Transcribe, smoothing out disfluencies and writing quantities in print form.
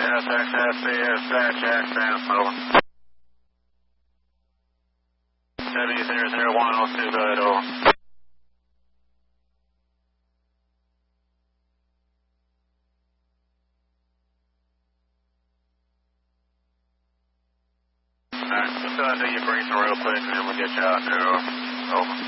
SXSC is Jack Sam, over. W00102, go ahead, over. Alright, just go ahead and do your briefing real quick and then we'll get you out there, over.